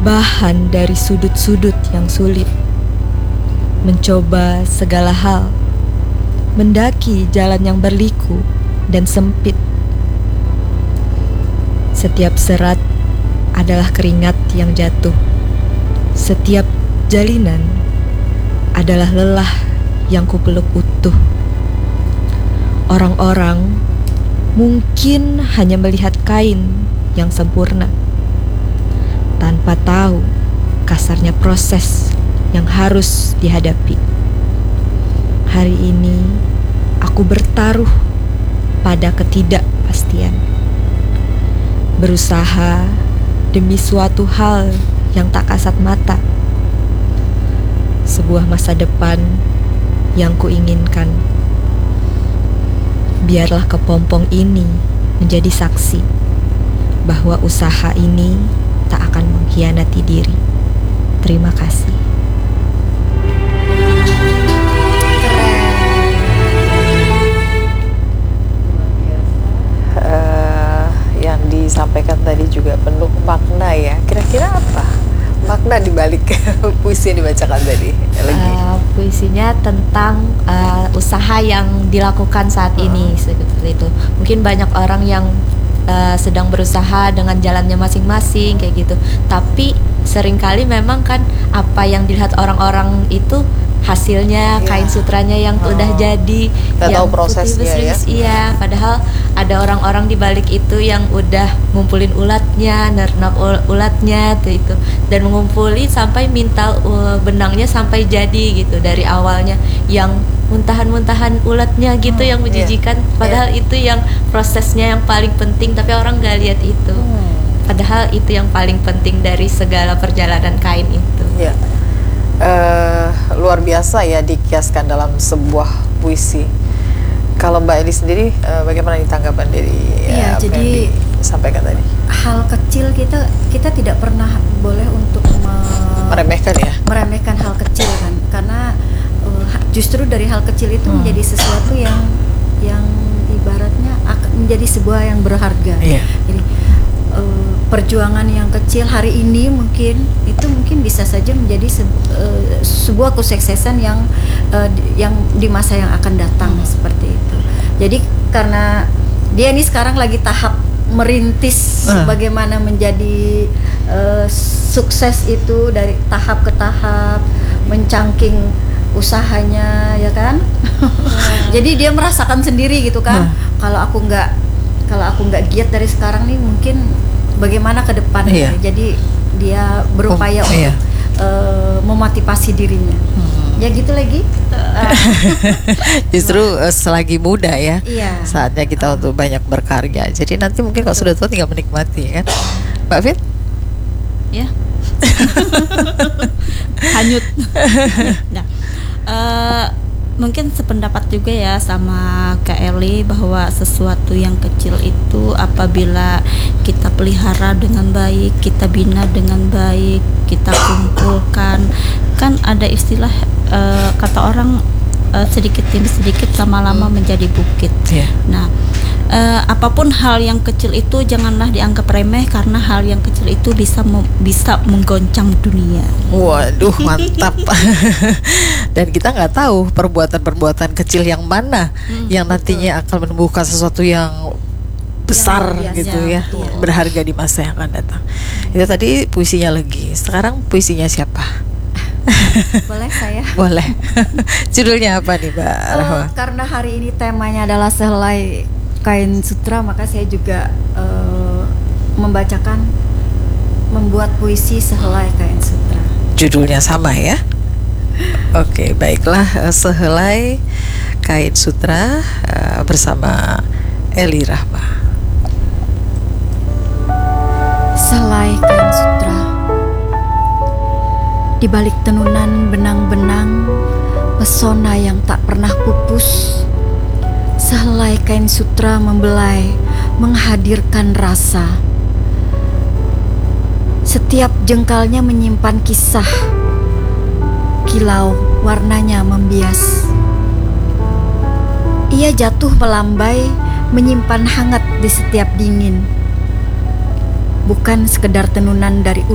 bahan dari sudut-sudut yang sulit, mencoba segala hal, mendaki jalan yang berliku dan sempit. Setiap serat adalah keringat yang jatuh. Setiap jalinan adalah lelah yang kupeluk utuh. Orang-orang mungkin hanya melihat kain yang sempurna, tanpa tahu kasarnya proses yang harus dihadapi. Hari ini aku bertaruh pada ketidakpastian, berusaha demi suatu hal yang tak kasat mata, sebuah masa depan yang kuinginkan. Biarlah kepompong ini menjadi saksi bahwa usaha ini tak akan mengkhianati diri. Terima kasih. Yang disampaikan tadi juga penuh makna ya. Kira-kira apa makna dibalik puisi yang dibacakan tadi? Puisinya tentang usaha yang dilakukan saat ini, seperti itu. Mungkin banyak orang yang sedang berusaha dengan jalannya masing-masing kayak gitu. Tapi seringkali memang kan apa yang dilihat orang-orang itu hasilnya, kain sutranya yang udah jadi, kita yang tahu prosesnya ya. Iya, padahal ada orang-orang di balik itu yang udah ngumpulin ulatnya, nernak ulatnya itu, dan mengumpuli sampai mintal benangnya sampai jadi gitu dari awalnya yang muntahan-muntahan ulatnya gitu yang menjijikan, padahal itu yang prosesnya yang paling penting, tapi orang nggak lihat itu. Padahal itu yang paling penting dari segala perjalanan kain itu. Luar biasa ya dikiaskan dalam sebuah puisi. Kalau Mbak Eli sendiri bagaimana tanggapan dari apa yang disampaikan tadi? Hal kecil kita tidak pernah boleh untuk meremehkan hal kecil kan, karena justru dari hal kecil itu menjadi sesuatu yang ibaratnya akan menjadi sebuah yang berharga. Jadi perjuangan yang kecil hari ini mungkin bisa saja menjadi sebuah kesuksesan yang di masa yang akan datang, seperti itu. Jadi karena dia ini sekarang lagi tahap merintis bagaimana menjadi sukses itu, dari tahap ke tahap mencangking usahanya, ya kan? Jadi dia merasakan sendiri gitu kan. Kalau aku nggak giat dari sekarang nih, mungkin bagaimana ke depan. Jadi dia berupaya untuk memotivasi dirinya. Ya gitu lagi. Justru selagi muda ya, saatnya kita untuk banyak berkarya. Jadi nanti mungkin kalau sudah tua tinggal menikmati kan, Mbak Fit? Ya. Hanyut. Nah, mungkin sependapat juga ya sama Kak Eli, bahwa sesuatu yang kecil itu apabila kita pelihara dengan baik, kita bina dengan baik, kita kumpulkan, kan ada istilah kata orang sedikit demi sedikit lama-lama menjadi bukit. Nah, apapun hal yang kecil itu janganlah dianggap remeh, karena hal yang kecil itu bisa menggoncang dunia. Waduh, mantap. Dan kita nggak tahu perbuatan-perbuatan kecil yang mana yang nantinya akan menumbuhkan sesuatu yang besar gitu ya, berharga di masa yang akan datang. Itu tadi puisinya Legi. Sekarang puisinya siapa? Boleh saya? Boleh. Judulnya apa nih, Mbak Rahma? Karena hari ini temanya adalah sehelai kain sutra, maka saya juga membuat puisi sehelai kain sutra. Judulnya sama ya? Oke, baiklah. Sehelai kain sutra bersama Eli Rahma. Sehelai kain sutra, di balik tenunan benang-benang, pesona yang tak pernah pupus. Sehelai kain sutra membelai, menghadirkan rasa. Setiap jengkalnya menyimpan kisah, kilau warnanya membias. Ia jatuh melambai, menyimpan hangat di setiap dingin. Bukan sekedar tenunan dari